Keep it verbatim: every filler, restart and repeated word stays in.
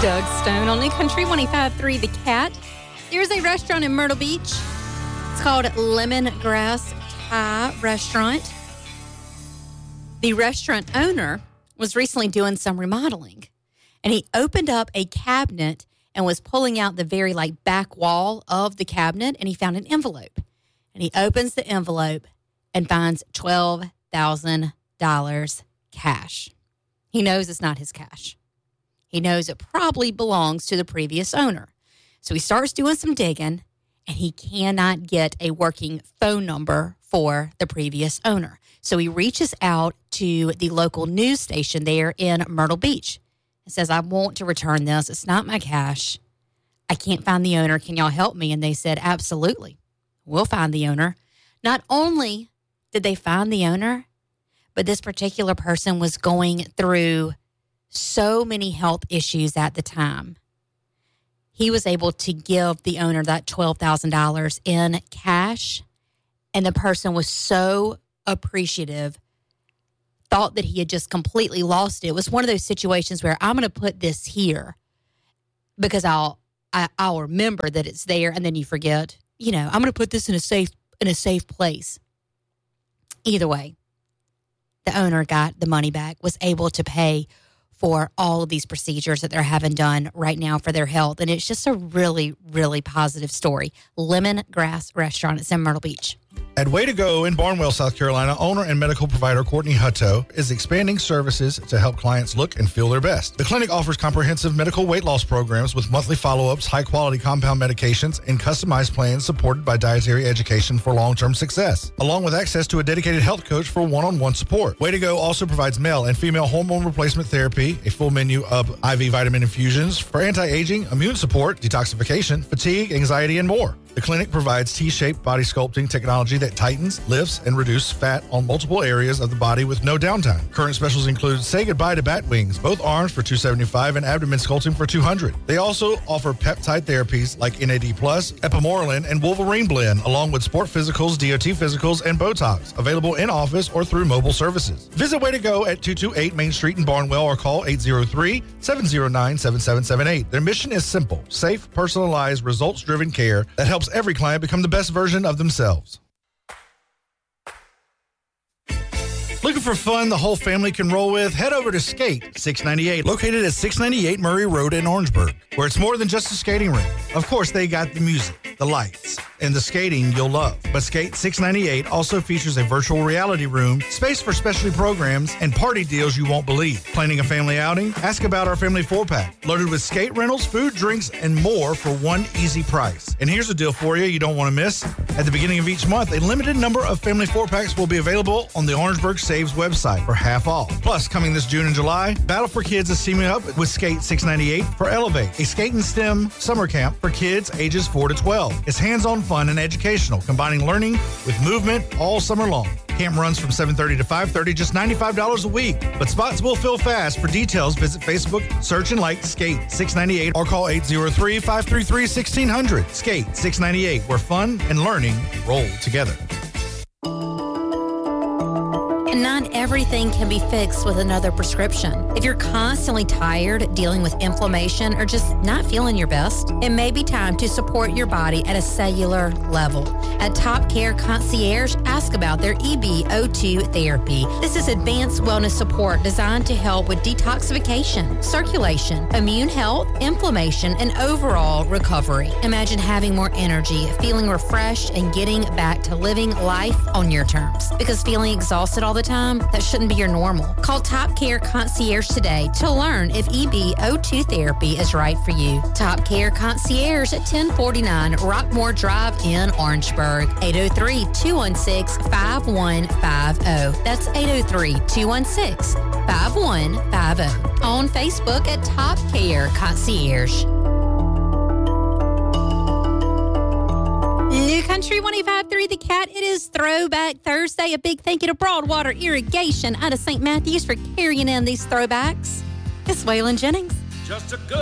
Doug Stone on New Country one oh five point three The Cat. There's a restaurant in Myrtle Beach. It's called Lemongrass Thai Restaurant. The restaurant owner was recently doing some remodeling, and he opened up a cabinet and was pulling out the very like back wall of the cabinet, and he found an envelope. And he opens the envelope and finds twelve thousand dollars cash. He knows it's not his cash. He knows it probably belongs to the previous owner. So he starts doing some digging, and he cannot get a working phone number for the previous owner. So he reaches out to the local news station there in Myrtle Beach and says, I want to return this. It's not my cash. I can't find the owner. Can y'all help me? And they said, absolutely. We'll find the owner. Not only did they find the owner, but this particular person was going through so many health issues at the time. He was able to give the owner that twelve thousand dollars in cash, and the person was so appreciative, thought that he had just completely lost it. It was one of those situations where I'm going to put this here because I'll I, I'll remember that it's there, and then you forget. You know, I'm going to put this in a safe in a safe place. Either way, the owner got the money back, was able to pay for all of these procedures that they're having done right now for their health. And it's just a really, really positive story. Lemongrass Restaurant. It's in Myrtle Beach. At Way to Go in Barnwell, South Carolina, owner and medical provider Courtney Hutto is expanding services to help clients look and feel their best. The clinic offers comprehensive medical weight loss programs with monthly follow-ups, high-quality compound medications, and customized plans supported by dietary education for long-term success, along with access to a dedicated health coach for one-on-one support. Way to Go also provides male and female hormone replacement therapy, a full menu of I V vitamin infusions for anti-aging, immune support, detoxification, fatigue, anxiety, and more. The clinic provides T-shaped body sculpting technology that tightens, lifts, and reduces fat on multiple areas of the body with no downtime. Current specials include Say Goodbye to Bat Wings, both arms for two hundred seventy-five dollars and abdomen sculpting for two hundred dollars. They also offer peptide therapies like N A D plus, Epimorelin, and Wolverine Blend, along with sport physicals, D O T physicals, and Botox, available in office or through mobile services. Visit Way to Go at two two eight Main Street in Barnwell or call eight zero three, seven zero nine, seven seven seven eight. Their mission is simple: safe, personalized, results-driven care that helps every client become the best version of themselves. Looking for fun the whole family can roll with? Head over to Skate six ninety-eight, located at six ninety-eight Murray Road in Orangeburg, where it's more than just a skating rink. Of course, they got the music, the lights, and the skating you'll love. But Skate six ninety-eight also features a virtual reality room, space for specialty programs, and party deals you won't believe. Planning a family outing? Ask about our family four-pack, loaded with skate rentals, food, drinks, and more for one easy price. And here's a deal for you you don't want to miss. At the beginning of each month, a limited number of family four-packs will be available on the Orangeburg Saves website for half off. Plus, coming this June and July, Battle for Kids is teaming up with Skate six ninety-eight for Elevate, a skate and STEM summer camp for kids ages four to twelve. It's hands-on fun and educational, combining learning with movement all summer long. Camp runs from seven thirty to five thirty, just ninety-five dollars a week. But spots will fill fast. For details, visit Facebook, search and like Skate six ninety-eight or call eight zero three, five three three, one six zero zero. Skate six ninety-eight, where fun and learning roll together. And not everything can be fixed with another prescription. If you're constantly tired, dealing with inflammation, or just not feeling your best, it may be time to support your body at a cellular level. At Top Care Concierge, ask about their E B O two therapy. This is advanced wellness support designed to help with detoxification, circulation, immune health, inflammation, and overall recovery. Imagine having more energy, feeling refreshed, and getting back to living life on your terms. Because feeling exhausted all the time, that shouldn't be your normal. Call Top Care Concierge today to learn if E B O two therapy is right for you. Top Care Concierge at ten forty-nine Rockmore Drive in Orangeburg. eight oh three, two one six, five one five oh. That's eight oh three, two one six, five one five oh. On Facebook at Top Care Concierge. New Country one oh five point three The Cat. It is Throwback Thursday. A big thank you to Broadwater Irrigation out of Saint Matthews for carrying in these throwbacks. It's Waylon Jennings. Just a good